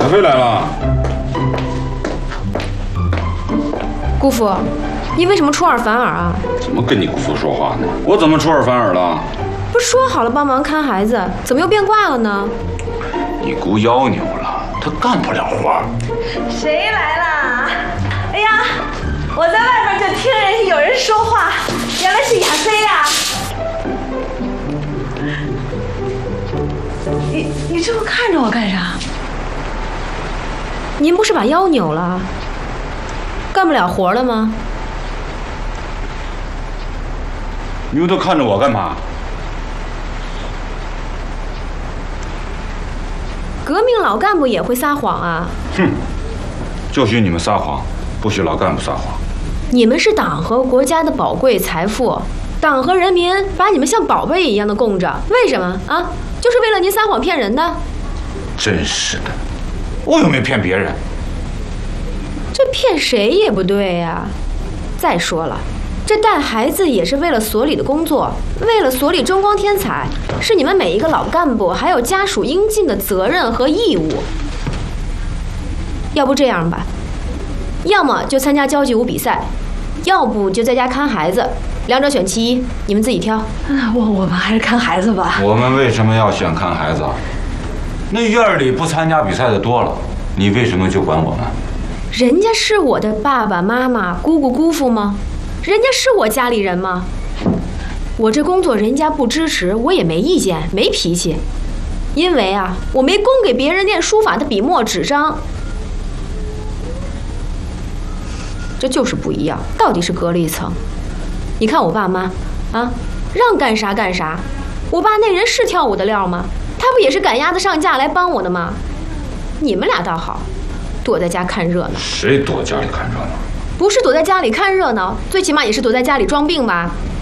小飞来了。 姑父，你为什么出尔反尔啊？ 怎么跟你姑父说话呢？我怎么出尔反尔了？ 不是说好了帮忙看孩子，怎么又变卦了呢？ 你姑腰扭了，她干不了活。 谁来了？哎呀，我在外边就听人有人说话，原来是亚飞呀！你这么看着我干啥？ 您不是把腰扭了，干不了活了吗？ 你们都看着我干嘛？ 革命老干部也会撒谎啊！ 哼，就许你们撒谎，不许老干部撒谎。 你们是党和国家的宝贵财富，党和人民把你们像宝贝一样的供着，为什么啊？就是为了您撒谎骗人的。 真是的，我又没骗别人。 这骗谁也不对呀。再说了，这带孩子也是为了所里的工作，为了所里争光添彩，是你们每一个老干部还有家属应尽的责任和义务。要不这样吧，要么就参加交际舞比赛，要不就在家看孩子，两者选其一，你们自己挑。 我们还是看孩子吧。 我们为什么要选看孩子？那院里不参加比赛的多了，你为什么就管我们？ 人家是我的爸爸妈妈、姑姑姑父吗？人家是我家里人吗？我这工作人家不支持，我也没意见，没脾气。因为啊，我没供给别人练书法的笔墨纸张。这就是不一样，到底是隔了一层。你看我爸妈啊，让干啥干啥。我爸那人是跳舞的料吗？他不也是赶鸭子上架来帮我的吗？你们俩倒好，躲在家看热闹。 谁躲家里看热闹？ 不是躲在家里看热闹，最起码也是躲在家里装病吧。